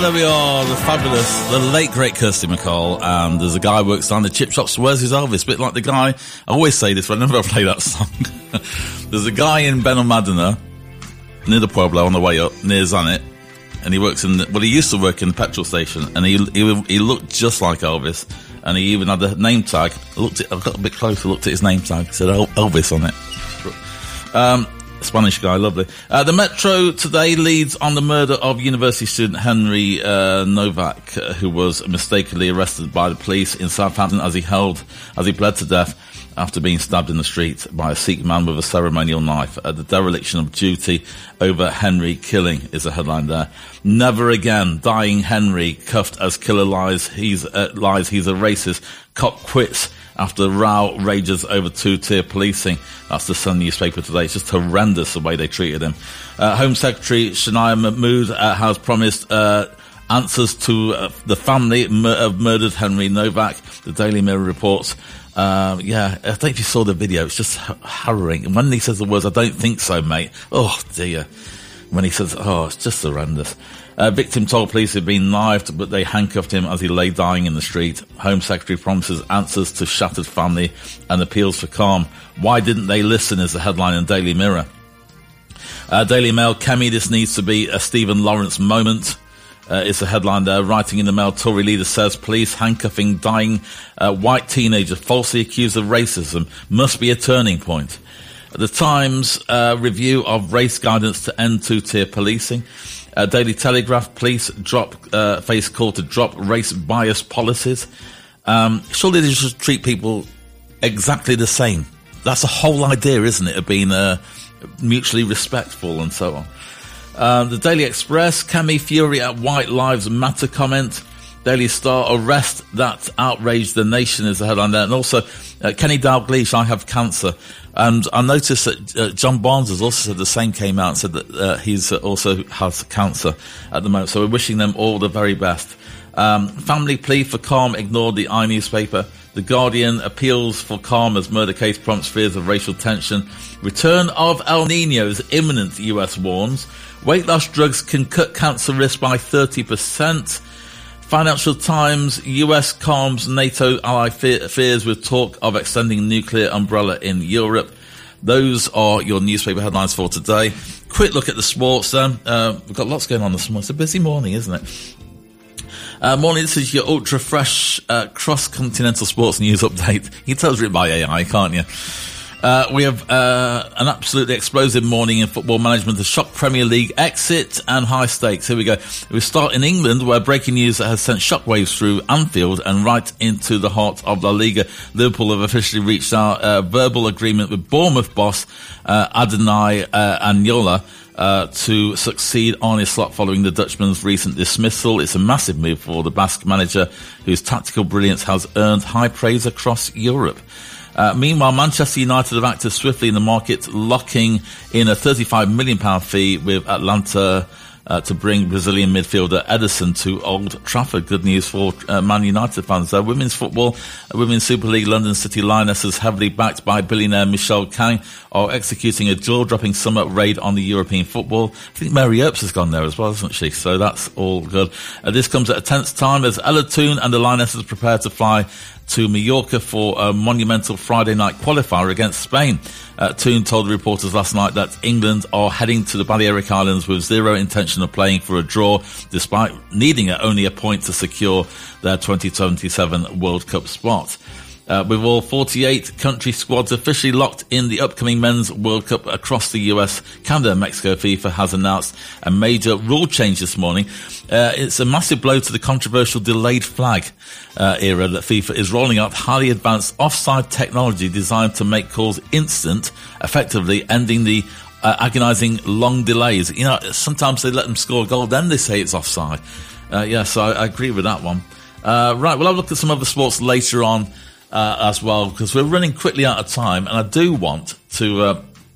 There we are, the late great Kirsty MacColl, and there's a guy who works down the chip shops. Where's his Elvis? Bit like the guy, I always say this whenever I play that song. There's a guy in Benalmadena, near the Pueblo on the way up, near Zanet, and he works he used to work in the petrol station, and he looked just like Elvis, and he even had a name tag. I got a bit closer, looked at his name tag, it said Elvis on it. Spanish guy, lovely. The Metro today leads on the murder of university student Henry Novak, who was mistakenly arrested by the police in Southampton as he bled to death after being stabbed in the street by a Sikh man with a ceremonial knife. The dereliction of duty over Henry killing is a headline there. Never again. Dying Henry cuffed as killer lies. He's a racist. Cop quits after row rages over two-tier policing. That's the Sun newspaper today. It's just horrendous the way they treated him. Home Secretary Shania Mahmood has promised answers to the family of murdered Henry Novak. The Daily Mirror reports. I think if you saw the video, it's just harrowing. And when he says the words, "I don't think so, mate," oh dear. When he says, it's just horrendous. Victim told police he'd been knifed, but they handcuffed him as he lay dying in the street. Home Secretary promises answers to shattered family and appeals for calm. Why didn't they listen is the headline in Daily Mirror. Daily Mail, Kemi, this needs to be a Stephen Lawrence moment. It's a headline there. Writing in the Mail, Tory leader says police handcuffing dying white teenager falsely accused of racism must be a turning point. The Times review of race guidance to end two-tier policing. Daily Telegraph, police face call to drop race-biased policies. Surely they should treat people exactly the same. That's the whole idea, isn't it, of being mutually respectful and so on. The Daily Express, Kemi fury at White Lives Matter comment. Daily Star, arrest that outraged the nation is the headline there. And also, Kenny Dalglish, I have cancer. And I noticed that John Barnes has also said the same, came out and said that he's also has cancer at the moment. So we're wishing them all the very best. Family plea for calm ignored the iNewspaper. The Guardian, appeals for calm as murder case prompts fears of racial tension. Return of El Nino is imminent, US warns. Weight loss drugs can cut cancer risk by 30%. Financial Times, US calms NATO ally fears with talk of extending nuclear umbrella in Europe. Those are your newspaper headlines for today. Quick look at the sports then. We've got lots going on this morning. It's a busy morning, isn't it? Morning, this is your ultra fresh cross-continental sports news update. You can tell it's written by AI, can't you? We have an absolutely explosive morning in football management, a shock Premier League exit and high stakes. Here we go. We start in England, where breaking news has sent shockwaves through Anfield and right into the heart of La Liga. Liverpool have officially reached our verbal agreement with Bournemouth boss Adonai Anyola to succeed on his slot following the Dutchman's recent dismissal. It's a massive move for the Basque manager, whose tactical brilliance has earned high praise across Europe. Meanwhile, Manchester United have acted swiftly in the market, locking in a £35 million fee with Atlanta to bring Brazilian midfielder Ederson to Old Trafford. Good news for Man United fans. Women's football, Women's Super League, London City Lionesses, heavily backed by billionaire Michelle Kang, are executing a jaw-dropping summer raid on the European football. I think Mary Earps has gone there as well, hasn't she? So that's all good. This comes at a tense time as Ella Toone and the Lionesses prepare to fly to Mallorca for a monumental Friday night qualifier against Spain. Toone told reporters last night that England are heading to the Balearic Islands with zero intention of playing for a draw, despite needing only a point to secure their 2027 World Cup spot. With all 48 country squads officially locked in the upcoming Men's World Cup across the US, Canada and Mexico, FIFA has announced a major rule change this morning. It's a massive blow to the controversial delayed flag era that FIFA is rolling out highly advanced offside technology designed to make calls instant, effectively ending the agonising long delays. You know, sometimes they let them score a goal, then they say it's offside. So I agree with that one. Right, we'll have a look at some other sports later on as well, because we're running quickly out of time, and I do want to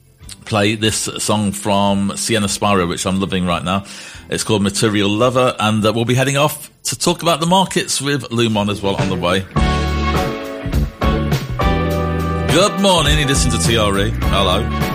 play this song from Sienna Spiro, which I'm loving right now. It's called Material Lover, and we'll be heading off to talk about the markets with Lumon as well on the way. Good morning, you listen to TRE. Hello.